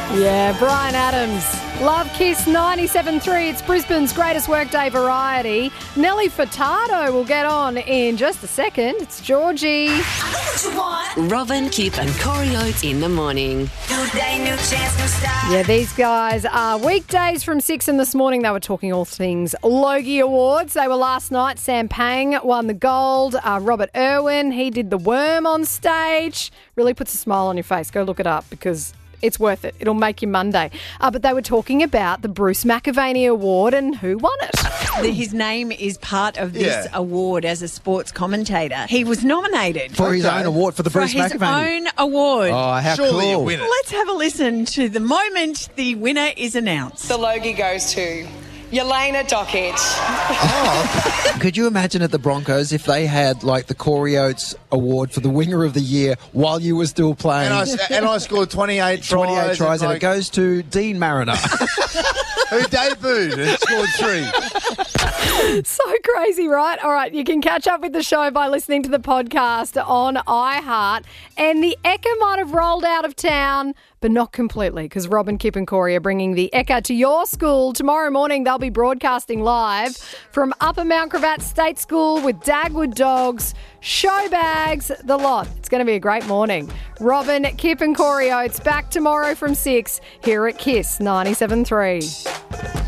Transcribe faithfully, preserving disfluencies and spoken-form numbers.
Yeah, Brian Adams. Love Kiss ninety-seven point three. It's Brisbane's greatest workday variety. Nelly Furtado will get on in just a second. It's Georgie. I know what you want. Robin, Kip and Corey Oates in the morning. New day, new chance, new start. Yeah, these guys are weekdays from six in this morning. They were talking all things Logie Awards. They were last night. Sam Pang won the gold. Uh, Robert Irwin, he did the worm on stage. Really puts a smile on your face. Go look it up because it's worth it. It'll make you Monday. Uh, but they were talking about the Bruce McAvaney Award and who won it. His name is part of this Yeah. award as a sports commentator. He was nominated For his Okay. own award for the for Bruce his McAvaney. own award. Oh, how Surely cool. you win it. Let's have a listen to the moment the winner is announced. The Logie goes to Yelena Dockett. Could you imagine at the Broncos if they had like the Corey Oates Award for the winger of the year while you were still playing? And I, and I scored twenty-eight tries. twenty-eight tries, and, like, it goes to Dean Mariner. who debuted and scored three. So crazy, right? All right, you can catch up with the show by listening to the podcast on iHeart. And the Ekka might have rolled out of town, but not completely, because Robin, Kip and Corey are bringing the Ekka to your school. Tomorrow morning, they'll be broadcasting live from Upper Mount Gravatt State School with Dagwood Dogs, show bags, the lot. It's going to be a great morning. Robin, Kip and Corey Oates back tomorrow from six here at Kiss ninety-seven point three.